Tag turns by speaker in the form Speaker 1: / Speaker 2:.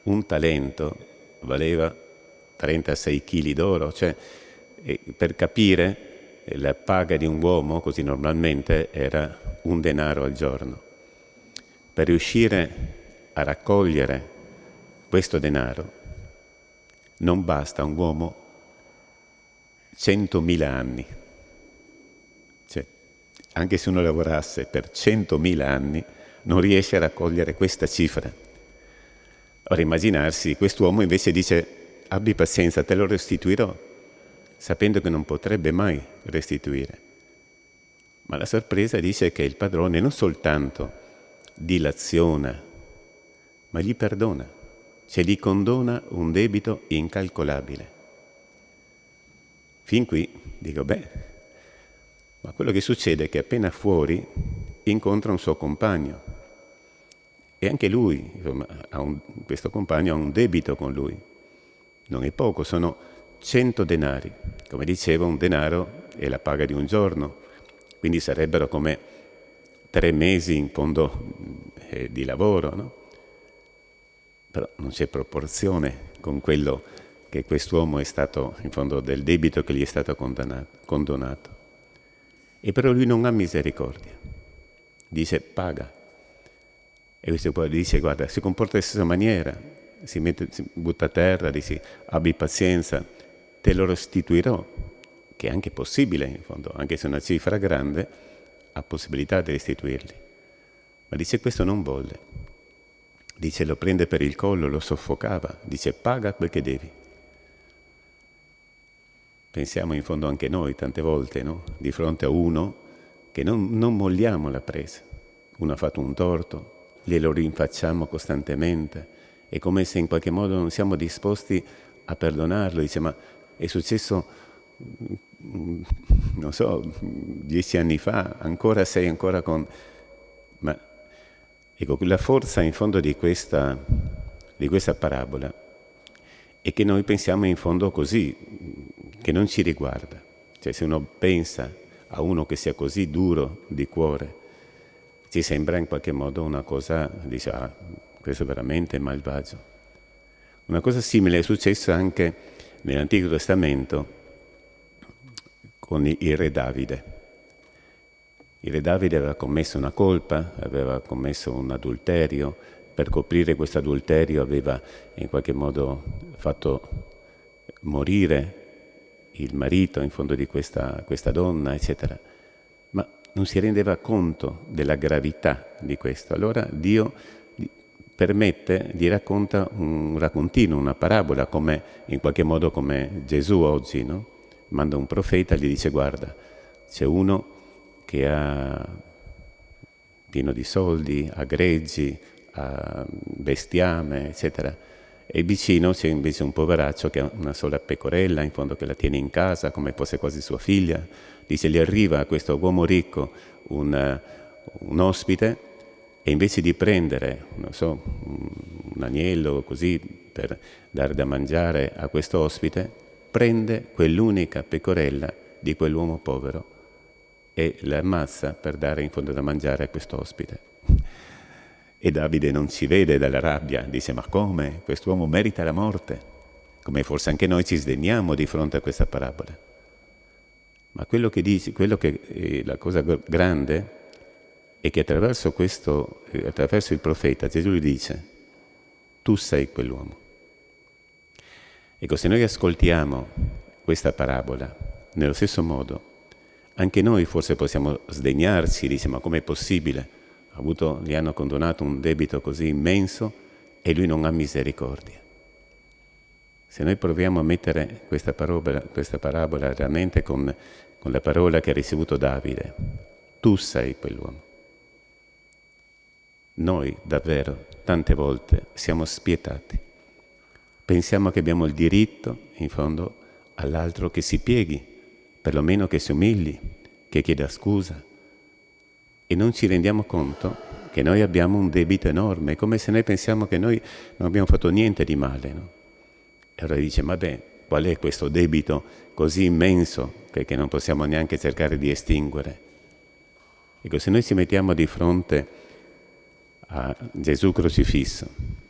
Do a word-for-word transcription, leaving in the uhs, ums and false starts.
Speaker 1: un talento valeva trentasei chili d'oro, cioè e per capire la paga di un uomo così normalmente era un denaro al giorno. Per riuscire a raccogliere questo denaro non basta a un uomo centomila anni. Cioè, anche se uno lavorasse per centomila anni non riesce a raccogliere questa cifra. Ora immaginarsi, quest'uomo invece dice: abbi pazienza, te lo restituirò, sapendo che non potrebbe mai restituire. Ma la sorpresa dice che il padrone non soltanto dilaziona, ma gli perdona, cioè gli condona un debito incalcolabile. Fin qui dico, beh, ma quello che succede è che appena fuori incontra un suo compagno e anche lui, insomma, ha un, questo compagno ha un debito con lui. Non è poco, sono cento denari. Come dicevo, un denaro è la paga di un giorno, quindi sarebbero come tre mesi in fondo eh, di lavoro, no? Però non c'è proporzione con quello che quest'uomo è stato, in fondo, del debito che gli è stato condannato, condonato. E però lui non ha misericordia. Dice, paga. E questo poi dice, guarda, si comporta della stessa maniera, si, mette, si butta a terra, dice, abbi pazienza, te lo restituirò, che è anche possibile, in fondo, anche se è una cifra grande, ha possibilità di restituirli. Ma dice, questo non volle. Dice, lo prende per il collo, lo soffocava, dice, paga quel che devi. Pensiamo in fondo anche noi tante volte, no? Di fronte a uno che non, non molliamo la presa. Uno ha fatto un torto, glielo rinfacciamo costantemente, è come se in qualche modo non siamo disposti a perdonarlo. Dice, ma è successo, non so, dieci anni fa, ancora sei ancora con... Ma ecco, la forza in fondo di questa, di questa parabola è che noi pensiamo in fondo così, che non ci riguarda. Cioè se uno pensa a uno che sia così duro di cuore, ci sembra in qualche modo una cosa, dice, ah, questo è veramente malvagio. Una cosa simile è successa anche nell'Antico Testamento con il re Davide. Il re Davide aveva commesso una colpa, aveva commesso un adulterio, per coprire questo adulterio aveva in qualche modo fatto morire il marito in fondo di questa, questa donna, eccetera. Ma non si rendeva conto della gravità di questo. Allora Dio permette, gli racconta un raccontino, una parabola, come in qualche modo come Gesù oggi, no? Manda un profeta e gli dice, guarda, c'è uno che ha pieno di soldi, ha greggi, ha bestiame, eccetera. E vicino c'è invece un poveraccio che ha una sola pecorella, in fondo che la tiene in casa come fosse quasi sua figlia. Dice, gli arriva a questo uomo ricco un, un ospite e invece di prendere, non so, un agnello così per dare da mangiare a questo ospite, prende quell'unica pecorella di quell'uomo povero e la ammazza per dare in fondo da mangiare a questo ospite. E Davide non ci vede dalla rabbia, dice, ma come? Quest'uomo merita la morte. Come forse anche noi ci sdegniamo di fronte a questa parabola. Ma quello che dice, quello che è la cosa grande è che attraverso questo, attraverso il profeta, Gesù gli dice, tu sei quell'uomo. Ecco, se noi ascoltiamo questa parabola nello stesso modo, anche noi forse possiamo sdegnarci, dice, ma com'è possibile? Ha avuto, gli hanno condonato un debito così immenso e lui non ha misericordia. Se noi proviamo a mettere questa parabola, questa parabola realmente con, con la parola che ha ricevuto Davide, tu sei quell'uomo. Noi davvero tante volte siamo spietati. Pensiamo che abbiamo il diritto, in fondo, all'altro che si pieghi, perlomeno che si umili, che chieda scusa. E non ci rendiamo conto che noi abbiamo un debito enorme, come se noi pensiamo che noi non abbiamo fatto niente di male, no? E allora dice, ma beh, qual è questo debito così immenso che, che non possiamo neanche cercare di estinguere? Ecco, se noi ci mettiamo di fronte a Gesù crocifisso